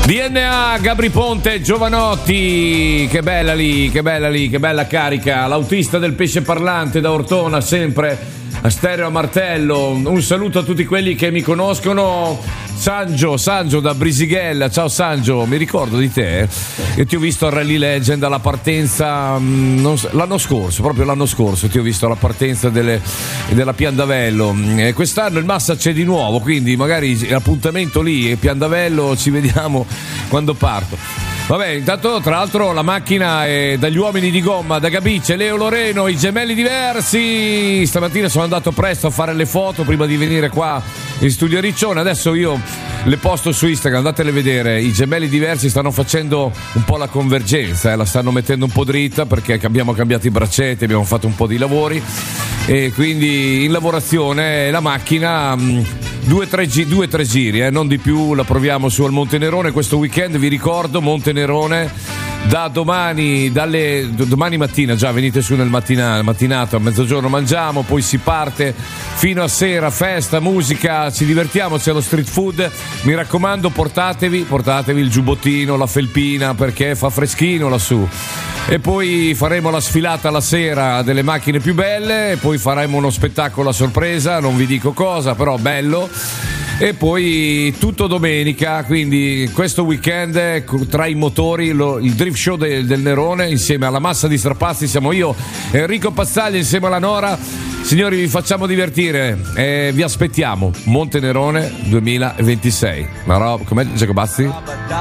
DNA, Gabri Ponte, Giovanotti, che bella lì, che bella carica. L'autista del pesce parlante da Ortona, sempre a stereo a martello. Un saluto a tutti quelli che mi conoscono. Sangio da Brisighella, ciao Sangio, mi ricordo di te, che ti ho visto a Rally Legend alla partenza l'anno scorso ti ho visto alla partenza della Piandavello. Quest'anno il Massa c'è di nuovo, quindi magari l'appuntamento lì, Piandavello, ci vediamo quando parto. Vabbè, intanto tra l'altro la macchina è dagli uomini di gomma, da Gabice, Leo Loreno, i gemelli diversi. Stamattina sono andato presto a fare le foto prima di venire qua in studio a Riccione. Adesso io le posto su Instagram, andatele a vedere. I gemelli diversi stanno facendo un po' la convergenza, la stanno mettendo un po' dritta perché abbiamo cambiato i braccetti, abbiamo fatto un po' di lavori e quindi in lavorazione la macchina 2-3 giri, non di più, la proviamo su al Monte Nerone questo weekend. Vi ricordo, Monte Nerone da domani mattina, già venite su nel mattinato, a mezzogiorno mangiamo, poi si parte fino a sera, festa, musica, ci divertiamo, c'è lo street food. Mi raccomando, portatevi il giubbottino, la felpina, perché fa freschino lassù. E poi faremo la sfilata la sera delle macchine più belle, e poi faremo uno spettacolo a sorpresa, non vi dico cosa, però bello. E poi tutto domenica, quindi questo weekend tra i motori il drift show del Nerone insieme alla massa di strapazzi. Siamo io, Enrico Pazzaglia, insieme alla Nora. Signori, vi facciamo divertire e vi aspettiamo. Monte Nerone 2026. Com'è Giacobazzi?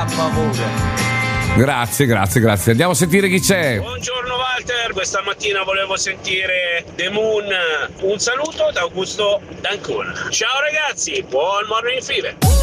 Grazie. Andiamo a sentire chi c'è. Buongiorno Walter, questa mattina volevo sentire The Moon. Un saluto da Augusto d'Ancona. Ciao ragazzi, buon morning fever.